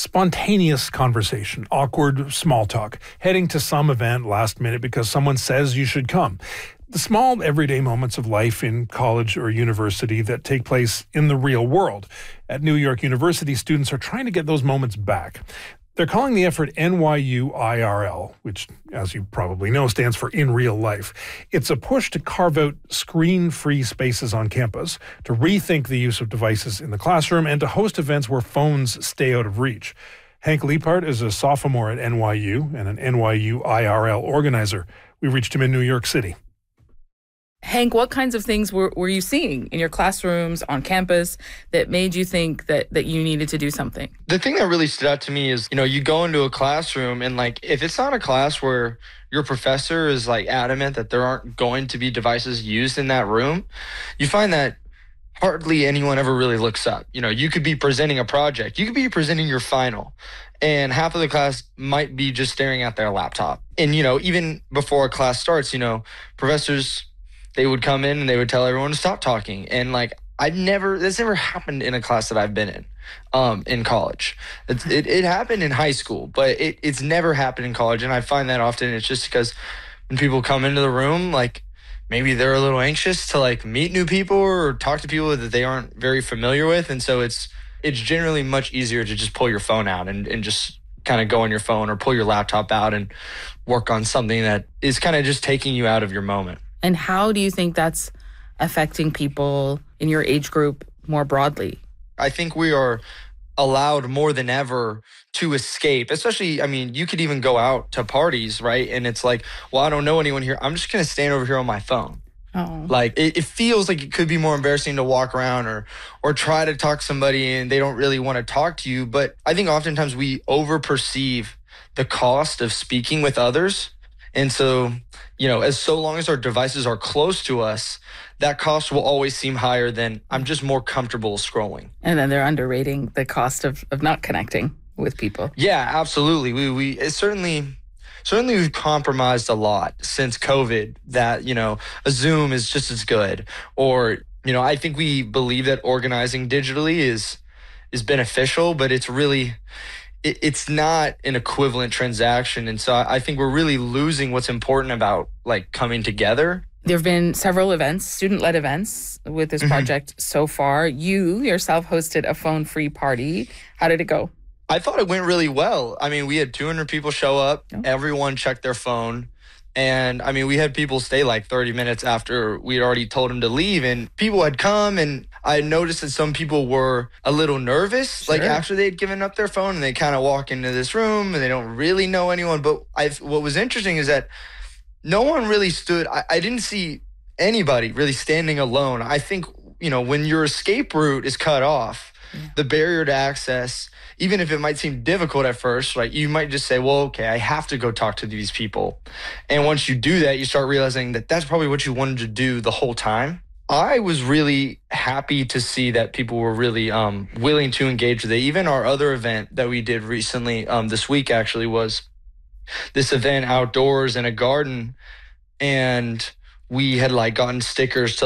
Spontaneous conversation, awkward small talk, heading to some event last minute because someone says you should come. The small everyday moments of life in college or university that take place in the real world. At New York University, students are trying to get those moments back. They're calling the effort NYU IRL, which, as you probably know, stands for in real life. It's a push to carve out screen-free spaces on campus, to rethink the use of devices in the classroom, and to host events where phones stay out of reach. Hank Liepart is a sophomore at NYU and an NYU IRL organizer. We reached him in New York City. Hank, what kinds of things were you seeing in your classrooms, on campus, that made you think that you needed to do something? The thing that really stood out to me is, you go into a classroom and if it's not a class where your professor is adamant that there aren't going to be devices used in that room, you find that hardly anyone ever really looks up. You could be presenting a project, you could be presenting your final, and half of the class might be just staring at their laptop. And, even before a class starts, professors, they would come in and they would tell everyone to stop talking. And that's never happened in a class that I've been in college. It happened in high school, but it's never happened in college. And I find that often it's just because when people come into the room, maybe they're a little anxious to meet new people or talk to people that they aren't very familiar with. And so it's generally much easier to just pull your phone out and just kind of go on your phone or pull your laptop out and work on something that is kind of just taking you out of your moment. And how do you think that's affecting people in your age group more broadly? I think we are allowed more than ever to escape, especially, you could even go out to parties, right? And it's I don't know anyone here. I'm just going to stand over here on my phone. Oh. It feels like it could be more embarrassing to walk around or try to talk to somebody and they don't really want to talk to you. But I think oftentimes we overperceive the cost of speaking with others. And so, so long as our devices are close to us, that cost will always seem higher than I'm just more comfortable scrolling. And then they're underrating the cost of not connecting with people. Yeah, absolutely. It's certainly we've compromised a lot since COVID that, a Zoom is just as good. Or, I think we believe that organizing digitally is beneficial, but it's not an equivalent transaction. And so I think we're really losing what's important about coming together. There have been several events, student-led events with this project so far. You yourself hosted a phone-free party. How did it go? I thought it went really well. We had 200 people show up. Oh. Everyone checked their phone. And we had people stay 30 minutes after we had already told them to leave. And people had come, and I noticed that some people were a little nervous, Sure. After they had given up their phone, and they kind of walk into this room and they don't really know anyone. But what was interesting is that no one really stood. I didn't see anybody really standing alone. I think, when your escape route is cut off, the barrier to access, even if it might seem difficult at first, you might just say, well, okay, I have to go talk to these people. And once you do that, you start realizing that that's probably what you wanted to do the whole time. I was really happy to see that people were really willing to engage with it. Even our other event that we did recently, this week actually, was this event outdoors in a garden. And we had gotten stickers to